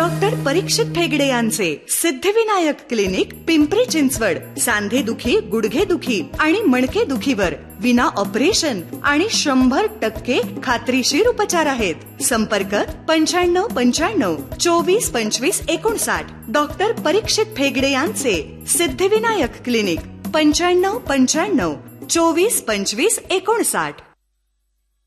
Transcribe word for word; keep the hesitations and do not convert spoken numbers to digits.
Doctor परीक्षित ठेगडे यांचे Siddhivinayak clinic, Pimpri Chinchwad. सांधे दुखी, गुडघे दुखी आणि मणके दुखीवर विना ऑपरेशन आणि शंभर टक्के खात्रीशीर उपचार आहेत. संपर्क पंच्याण्णव पंच्याण्णव चोवीस पंचवीस एकोणसाठ. डॉक्टर परीक्षित ठेगडे यांचे सिद्धिविनायक क्लिनिक, पंच्याण्णव पंच्याण्णव चोवीस पंचवीस एकोणसाठ.